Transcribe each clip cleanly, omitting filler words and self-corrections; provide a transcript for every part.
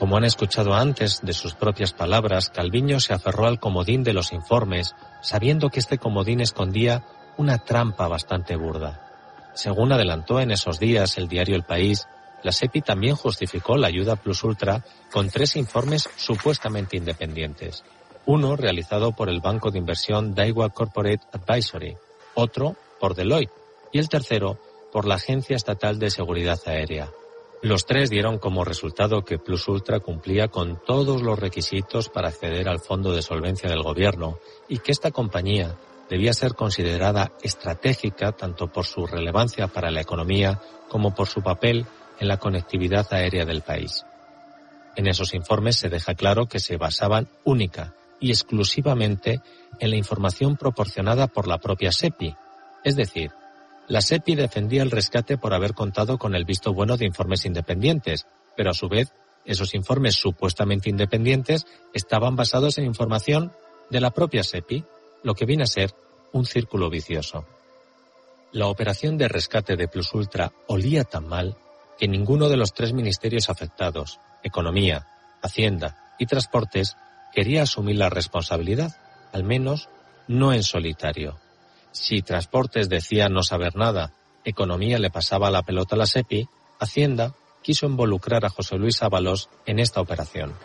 Como han escuchado antes de sus propias palabras, Calviño se aferró al comodín de los informes, sabiendo que este comodín escondía una trampa bastante burda. Según adelantó en esos días el diario El País, la SEPI también justificó la ayuda plus ultra con 3 informes supuestamente independientes. Uno realizado por el banco de inversión Daiwa Corporate Advisory, otro por Deloitte y el tercero por la Agencia Estatal de Seguridad Aérea. Los 3 dieron como resultado que Plus Ultra cumplía con todos los requisitos para acceder al Fondo de Solvencia del Gobierno y que esta compañía debía ser considerada estratégica tanto por su relevancia para la economía como por su papel en la conectividad aérea del país. En esos informes se deja claro que se basaban única y exclusivamente en la información proporcionada por la propia SEPI, es decir, la SEPI defendía el rescate por haber contado con el visto bueno de informes independientes, pero a su vez, esos informes supuestamente independientes estaban basados en información de la propia SEPI, lo que viene a ser un círculo vicioso. La operación de rescate de Plus Ultra olía tan mal que ninguno de los 3 ministerios afectados, Economía, Hacienda y Transportes, quería asumir la responsabilidad, al menos no en solitario. Si Transportes decía no saber nada, Economía le pasaba la pelota a la SEPI, Hacienda quiso involucrar a José Luis Ábalos en esta operación.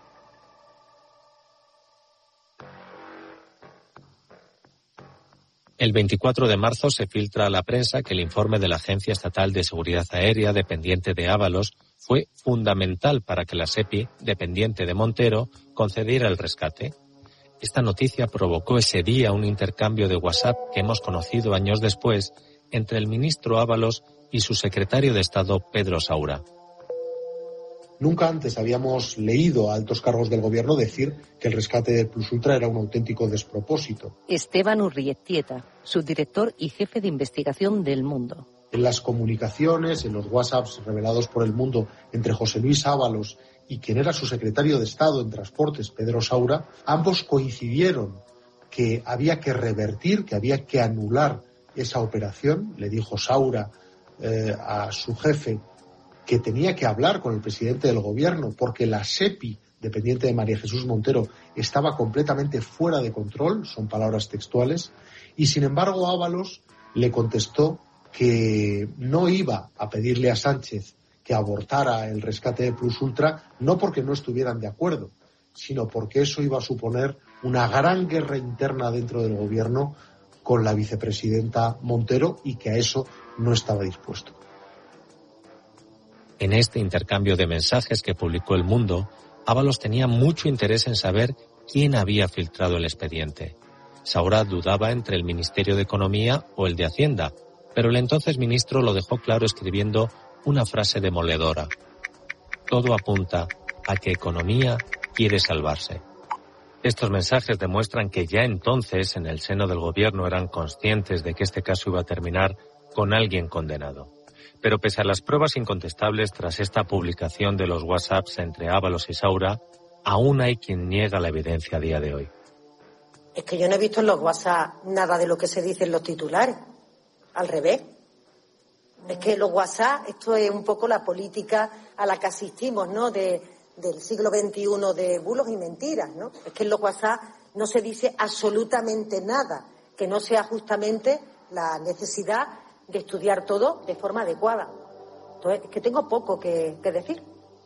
El 24 de marzo se filtra a la prensa que el informe de la Agencia Estatal de Seguridad Aérea, dependiente de Ábalos, fue fundamental para que la SEPI, dependiente de Montero, concediera el rescate. Esta noticia provocó ese día un intercambio de WhatsApp que hemos conocido años después entre el ministro Ábalos y su secretario de Estado, Pedro Saura. Nunca antes habíamos leído a altos cargos del gobierno decir que el rescate de Plus Ultra era un auténtico despropósito. Esteban Urrietieta, subdirector y jefe de investigación del Mundo. En las comunicaciones, en los WhatsApps revelados por el Mundo entre José Luis Ábalos y quien era su secretario de Estado en Transportes, Pedro Saura, ambos coincidieron que había que revertir, que había que anular esa operación. Le dijo Saura a su jefe que tenía que hablar con el presidente del gobierno porque la SEPI, dependiente de María Jesús Montero, estaba completamente fuera de control, son palabras textuales, y sin embargo Ábalos le contestó que no iba a pedirle a Sánchez que abortara el rescate de Plus Ultra, no porque no estuvieran de acuerdo, sino porque eso iba a suponer una gran guerra interna dentro del gobierno con la vicepresidenta Montero y que a eso no estaba dispuesto. En este intercambio de mensajes que publicó El Mundo, Ábalos tenía mucho interés en saber quién había filtrado el expediente. Saura dudaba entre el Ministerio de Economía o el de Hacienda, pero el entonces ministro lo dejó claro escribiendo una frase demoledora. Todo apunta a que Economía quiere salvarse. Estos mensajes demuestran que ya entonces en el seno del gobierno eran conscientes de que este caso iba a terminar con alguien condenado. Pero pese a las pruebas incontestables tras esta publicación de los WhatsApps entre Ábalos y Saura, aún hay quien niega la evidencia a día de hoy. Es que yo no he visto en los WhatsApp nada de lo que se dice en los titulares. Al revés. Es que los WhatsApp, esto es un poco la política a la que asistimos, ¿no? Del siglo XXI de bulos y mentiras, ¿no? Es que en los WhatsApp no se dice absolutamente nada que no sea justamente la necesidad de estudiar todo de forma adecuada. Entonces, es que tengo poco que decir.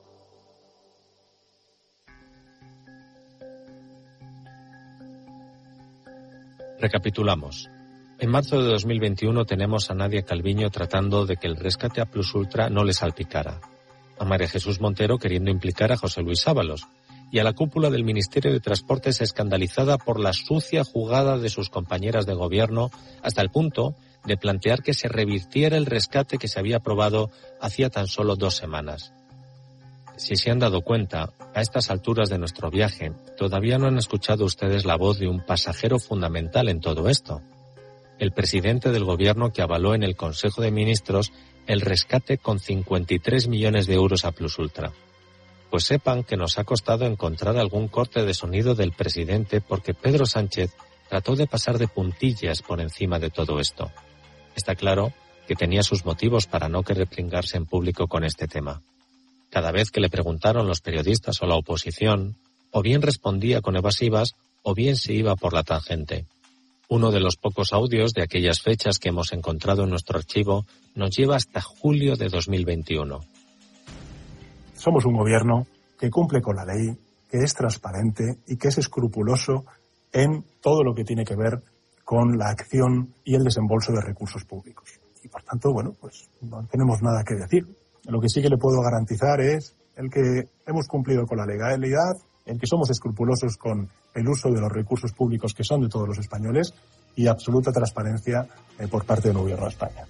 Recapitulamos. En marzo de 2021 tenemos a Nadia Calviño tratando de que el rescate a Plus Ultra no le salpicara, a María Jesús Montero queriendo implicar a José Luis Ábalos y a la cúpula del Ministerio de Transportes escandalizada por la sucia jugada de sus compañeras de gobierno hasta el punto de plantear que se revirtiera el rescate que se había aprobado hacía tan solo 2 semanas. Si se han dado cuenta, a estas alturas de nuestro viaje, todavía no han escuchado ustedes la voz de un pasajero fundamental en todo esto. El presidente del gobierno que avaló en el Consejo de Ministros el rescate con 53 millones de euros a Plus Ultra. Pues sepan que nos ha costado encontrar algún corte de sonido del presidente porque Pedro Sánchez trató de pasar de puntillas por encima de todo esto. Está claro que tenía sus motivos para no querer pringarse en público con este tema. Cada vez que le preguntaron los periodistas o la oposición, o bien respondía con evasivas, o bien se iba por la tangente. Uno de los pocos audios de aquellas fechas que hemos encontrado en nuestro archivo nos lleva hasta julio de 2021. Somos un gobierno que cumple con la ley, que es transparente y que es escrupuloso en todo lo que tiene que ver con la acción y el desembolso de recursos públicos. Y por tanto, pues no tenemos nada que decir. Lo que sí que le puedo garantizar es el que hemos cumplido con la legalidad, el que somos escrupulosos con el uso de los recursos públicos que son de todos los españoles y absoluta transparencia por parte del Gobierno de España.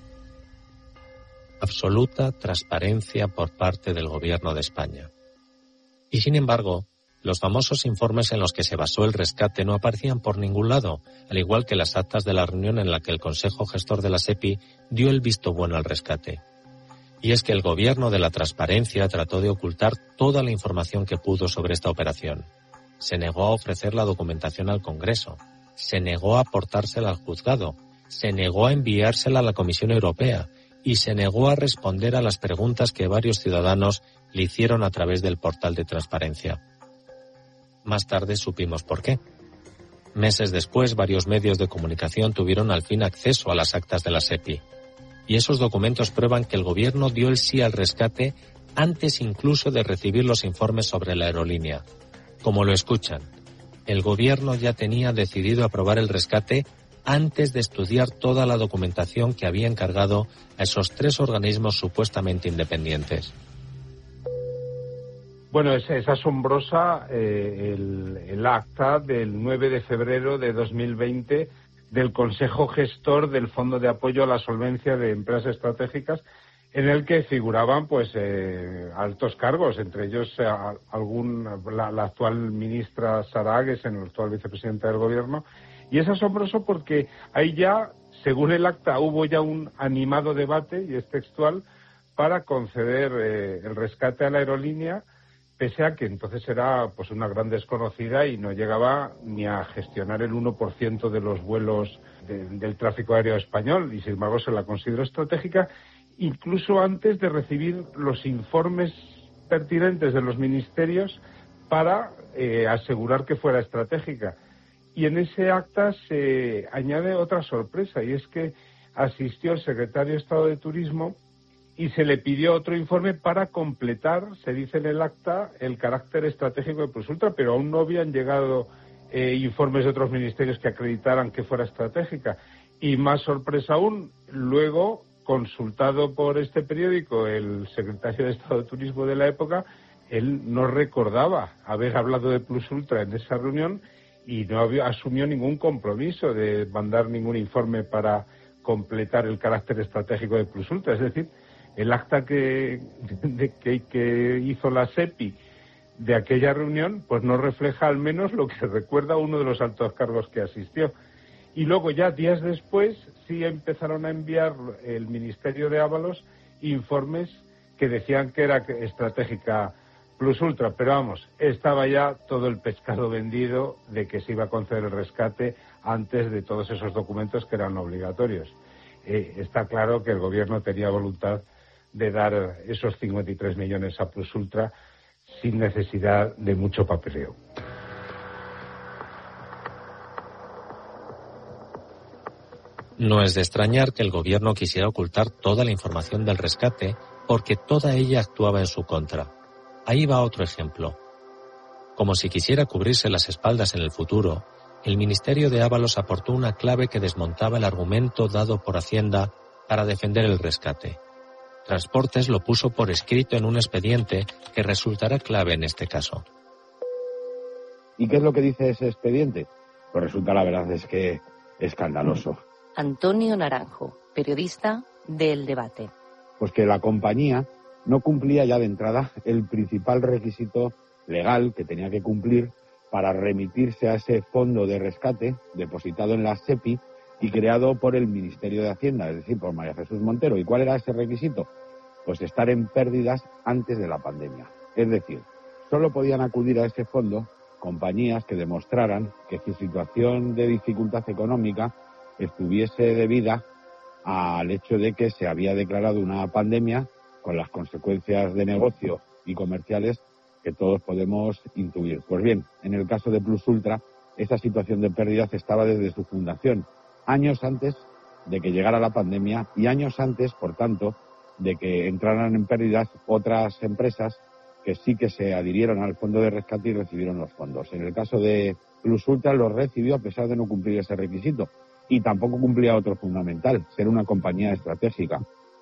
Absoluta transparencia por parte del Gobierno de España. Y sin embargo, los famosos informes en los que se basó el rescate no aparecían por ningún lado, al igual que las actas de la reunión en la que el Consejo Gestor de la SEPI dio el visto bueno al rescate. Y es que el Gobierno de la Transparencia trató de ocultar toda la información que pudo sobre esta operación. Se negó a ofrecer la documentación al Congreso, se negó a aportársela al juzgado, se negó a enviársela a la Comisión Europea y se negó a responder a las preguntas que varios ciudadanos le hicieron a través del portal de transparencia. Más tarde supimos por qué. Meses después, varios medios de comunicación tuvieron al fin acceso a las actas de la SEPI. Y esos documentos prueban que el Gobierno dio el sí al rescate antes incluso de recibir los informes sobre la aerolínea. Como lo escuchan, el Gobierno ya tenía decidido aprobar el rescate antes de estudiar toda la documentación que había encargado a esos 3 organismos supuestamente independientes. Bueno, es asombrosa el acta del 9 de febrero de 2020 del Consejo Gestor del Fondo de Apoyo a la Solvencia de Empresas Estratégicas, en el que figuraban altos cargos, entre ellos la actual ministra Sara Agues, el actual vicepresidente del Gobierno. Y es asombroso porque ahí ya, según el acta, hubo ya un animado debate, y es textual, para conceder el rescate a la aerolínea, pese a que entonces era una gran desconocida y no llegaba ni a gestionar el 1% de los vuelos del tráfico aéreo español, y sin embargo se la consideró estratégica, incluso antes de recibir los informes pertinentes de los ministerios para asegurar que fuera estratégica. Y en ese acta se añade otra sorpresa, y es que asistió el secretario de Estado de Turismo y se le pidió otro informe para completar, se dice en el acta, el carácter estratégico de Plusultra, pero aún no habían llegado informes de otros ministerios que acreditaran que fuera estratégica. Y más sorpresa aún, luego, consultado por este periódico, el secretario de Estado de Turismo de la época, él no recordaba haber hablado de Plusultra en esa reunión y no asumió ningún compromiso de mandar ningún informe para completar el carácter estratégico de Plusultra. Es decir, el acta que hizo la SEPI de aquella reunión, pues no refleja al menos lo que recuerda uno de los altos cargos que asistió. Y luego ya días después sí empezaron a enviar el Ministerio de Ábalos informes que decían que era estratégica Plusultra, pero vamos, estaba ya todo el pescado vendido de que se iba a conceder el rescate antes de todos esos documentos que eran obligatorios. Está claro que el Gobierno tenía voluntad de dar esos 53 millones a Plusultra sin necesidad de mucho papeleo. No es de extrañar que el Gobierno quisiera ocultar toda la información del rescate porque toda ella actuaba en su contra. Ahí va otro ejemplo. Como si quisiera cubrirse las espaldas en el futuro, el Ministerio de Ábalos aportó una clave que desmontaba el argumento dado por Hacienda para defender el rescate. Transportes lo puso por escrito en un expediente que resultará clave en este caso. ¿Y qué es lo que dice ese expediente? Pues resulta, la verdad es que escandaloso. Antonio Naranjo, periodista de El Debate. Pues que la compañía no cumplía ya de entrada el principal requisito legal que tenía que cumplir para remitirse a ese fondo de rescate depositado en la SEPI y creado por el Ministerio de Hacienda, es decir, por María Jesús Montero. ¿Y cuál era ese requisito? Pues estar en pérdidas antes de la pandemia. Es decir, solo podían acudir a ese fondo compañías que demostraran que su situación de dificultad económica estuviese debida al hecho de que se había declarado una pandemia con las consecuencias de negocio y comerciales que todos podemos intuir. Pues bien, en el caso de Plus Ultra, esa situación de pérdidas estaba desde su fundación, años antes de que llegara la pandemia y años antes, por tanto, de que entraran en pérdidas otras empresas que sí que se adhirieron al fondo de rescate y recibieron los fondos. En el caso de Plus Ultra los recibió a pesar de no cumplir ese requisito y tampoco cumplía otro fundamental, ser una compañía estratégica.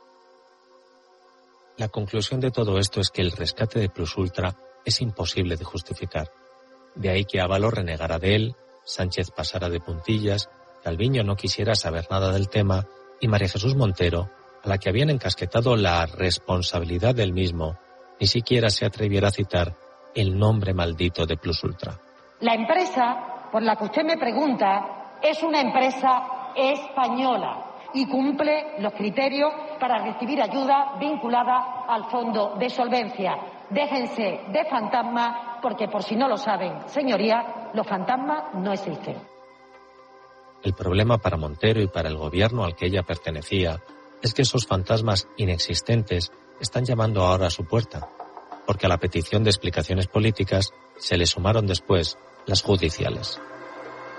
La conclusión de todo esto es que el rescate de Plus Ultra es imposible de justificar. De ahí que Ábalos renegara de él, Sánchez pasara de puntillas, Calviño no quisiera saber nada del tema y María Jesús Montero, a la que habían encasquetado la responsabilidad del mismo, ni siquiera se atreviera a citar el nombre maldito de Plus Ultra. La empresa, por la que usted me pregunta, es una empresa española y cumple los criterios para recibir ayuda vinculada al fondo de solvencia. Déjense de fantasmas, porque por si no lo saben, señoría, los fantasmas no existen. El problema para Montero y para el gobierno al que ella pertenecía es que esos fantasmas inexistentes están llamando ahora a su puerta, porque a la petición de explicaciones políticas se le sumaron después las judiciales.